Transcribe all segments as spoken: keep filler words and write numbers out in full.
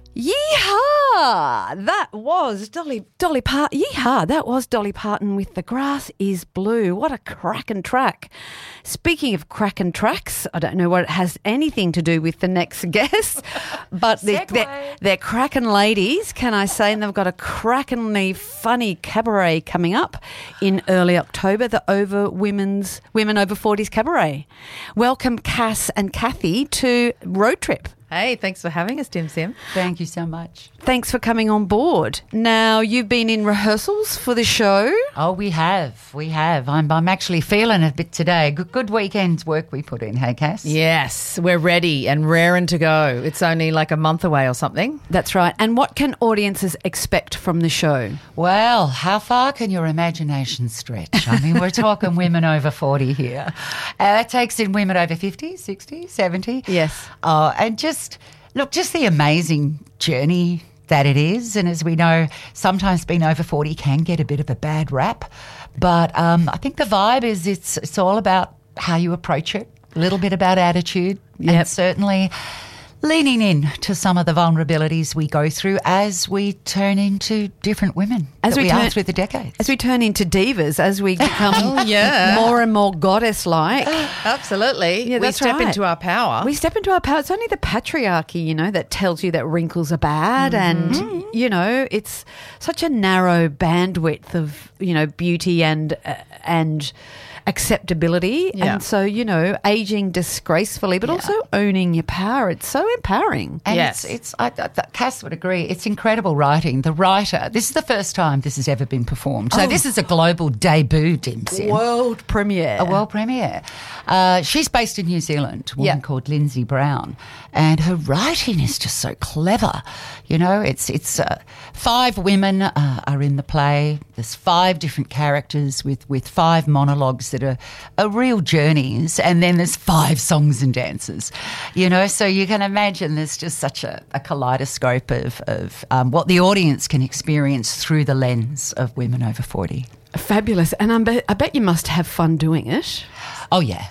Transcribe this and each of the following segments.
Yeehaw! That was Dolly Dolly Parton. Yeehaw! That was Dolly Parton with "The Grass Is Blue." What a cracking track! Speaking of cracking tracks, I don't know what it has anything to do with the next guest, but they're, they're, they're cracking ladies, can I say? And they've got a crackingly funny cabaret coming up in early October, the Over Women's Women Over forties Cabaret. Welcome, Cass and Kathy, to Road Trip. Hey, thanks for having us, Dim Sim. Thank you so much. Thanks for coming on board. Now, you've been in rehearsals for the show. Oh, we have. We have. I'm I'm actually feeling it a bit today. Good, good weekend's work we put in, hey, Cass? Yes, we're ready and raring to go. It's only like a month away or something. That's right. And what can audiences expect from the show? Well, how far can your imagination stretch? I mean, we're talking women over forty here. Uh, that takes in women over fifty, sixty, seventy. Yes. Uh, and just, look, just the amazing journey that it is. And as we know, sometimes being over forty can get a bit of a bad rap. But um, I think the vibe is it's it's all about how you approach it, a little bit about attitude, yep. and certainly leaning in to some of the vulnerabilities we go through as we turn into different women as we, we turn, are through the decades. As we turn into divas, as we become oh, yeah. more and more goddess-like. Absolutely. Yeah, we that's step right. into our power. We step into our power. It's only the patriarchy, you know, that tells you that wrinkles are bad Mm-hmm. and, you know, it's such a narrow bandwidth of, you know, beauty and uh, and acceptability. Yeah. And so, you know, aging disgracefully, but Yeah. also owning your power. It's so empowering. And Yes. it's, it's I, I, Cass would agree, it's incredible writing. The writer, this is the first time this has ever been performed. So Oh. this is a global debut, Dim Sim. World premiere. A world premiere. Uh, she's based in New Zealand, a woman Yeah. called Lindsay Brown, and her writing is just so clever. You know, it's it's uh, five women uh, are in the play. There's five different characters with, with five monologues that are, are real journeys, and then there's five songs and dances. You know, so you can imagine there's just such a, a kaleidoscope of, of um, what the audience can experience through the lens of women over forty. Fabulous. And I bet, I bet you must have fun doing it. Oh, yeah.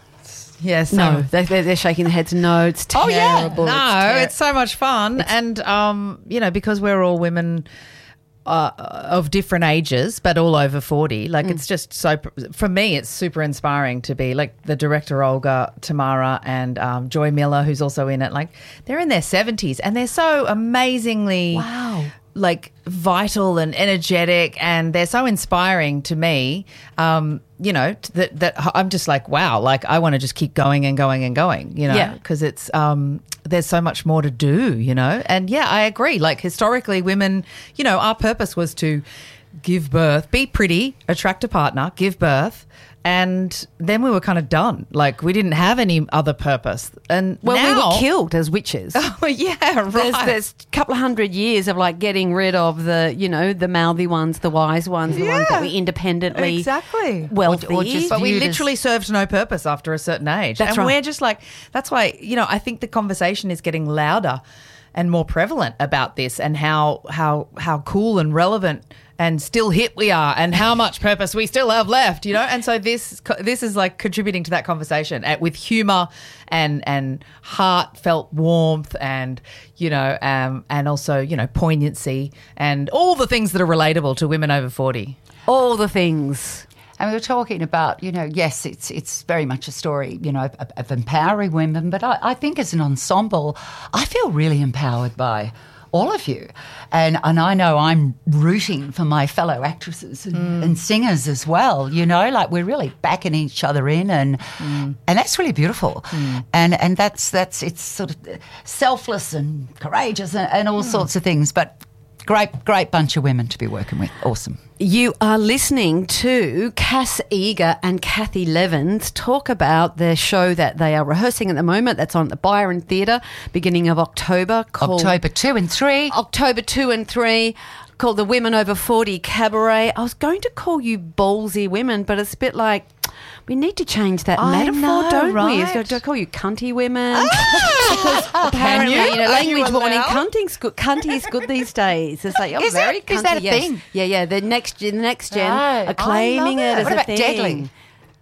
Yes. No, they, they're, they're shaking their heads. No, it's terrible. Oh, yeah. It's No, ter- it's so much fun. And, um, you know, because we're all women uh, of different ages, but all over forty, like it's just so, for me, it's super inspiring to be like the director, Olga, Tamara, and um, Joy Miller, who's also in it. Like they're in their seventies and they're so amazingly Wow. like vital and energetic, and they're so inspiring to me. Um, you know, t- that that I'm just like, wow, like I want to just keep going and going and going, you know, Yeah. because it's um there's so much more to do, you know. And yeah, I agree. Like historically women, you know, our purpose was to give birth, be pretty, attract a partner, give birth. And then we were kind of done. Like we didn't have any other purpose. And Well, now, we were killed as witches. Oh, yeah, right. There's, there's a couple of hundred years of like getting rid of the, you know, the mouthy ones, the wise ones, the ones that Yeah. were independently Exactly. wealthy. Or- or just- But we viewed as- literally served no purpose after a certain age. That's and right. we're just like, that's why, you know, I think the conversation is getting louder and more prevalent about this and how how how cool and relevant and still hip we are and how much purpose we still have left, you know? And so this this is like contributing to that conversation uh, with humour and and heartfelt warmth and, you know, um, and also, you know, poignancy and all the things that are relatable to women over forty. All the things. And we were talking about, you know, yes, it's it's very much a story, you know, of, of empowering women. But I, I think as an ensemble, I feel really empowered by all of you. And and I know I'm rooting for my fellow actresses and, Mm. and singers as well, you know, like we're really backing each other in and Mm. and that's really beautiful. And and that's, that's it's sort of selfless and courageous and, and all Mm. sorts of things. But great, great bunch of women to be working with. Awesome. You are listening to Cass Eager and Kathy Levins talk about their show that they are rehearsing at the moment. That's on at the Byron Theatre, beginning of October. Called October two and three. October two and three, called the Women Over forty Cabaret. I was going to call you Ballsy Women, but it's a bit like, we need to change that I metaphor, know, don't we? right? Do I call you cunty women? Because apparently, you? you know, Are you language warning, allowed? cunting's good. Cunty's good these days. It's like, you're Is very that- cunty. is that a yes. thing? Yeah, yeah. The next, the next gen Right. are claiming I it love as What a about thing. deadly?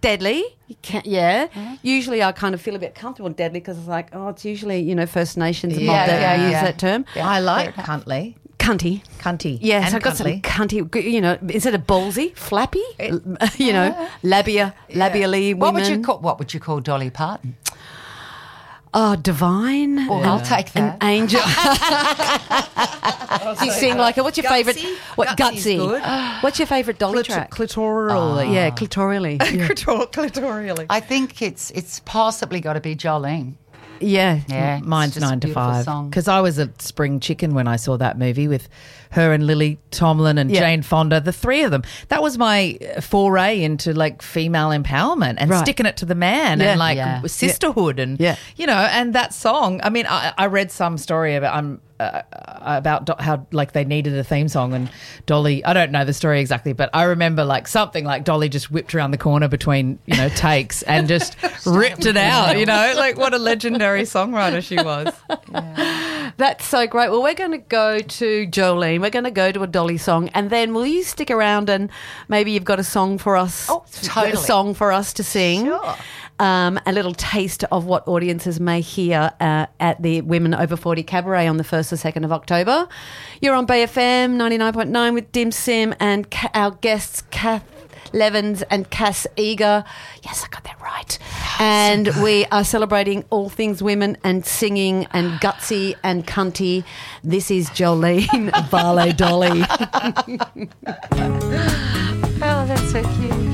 Deadly. You can't, yeah. Mm-hmm. Usually I kind of feel a bit comfortable with Deadly because it's like, oh, it's usually, you know, First Nations and Yeah, mob that yeah, use yeah. that term. Yeah. I like Cuntley. Cunty. Cunty. Yes, and I got Cuntley. some cunty, you know, instead of ballsy, flappy, you know, labia, labially women. What would you call What would you call Dolly Parton? Oh, divine. Oh, I'll take that. An angel. Do you sing like it? What's your favourite? What Gutsy's Gutsy? good. What's your favourite Dolly Clit- track? clitorally. Yeah, clitorally. Yeah. Clitor- clitorially. I think it's it's possibly got to be Jolene. yeah. Yeah, it's Mine's just a nine to beautiful five song. because I was a spring chicken when I saw that movie with her and Lily Tomlin and Yeah. Jane Fonda, the three of them. That was my foray into like female empowerment and Right. sticking it to the man Yeah. and like Yeah. sisterhood and Yeah. you know. And that song. I mean, I, I read some story about um uh, about do- how like they needed a theme song and Dolly. I don't know the story exactly, but I remember like something like Dolly just whipped around the corner between you know takes and just ripped it out. You know, like what a legendary songwriter she was. That's so great. Well, we're going to go to Jolene. We're going to go to a Dolly song, and then will you stick around and maybe you've got a song for us? Oh, totally. A song for us to sing. Sure. Um, a little taste of what audiences may hear uh, at the Women Over forty Cabaret on the first or second of October. You're on Bay F M ninety-nine point nine with Dim Sim and Ca- our guests, Kath Levins and Cass Eager. Yes, I got that right. And we are celebrating all things women and singing and gutsy and cunty. This is Jolene Barlow Dolly. Oh, that's so cute.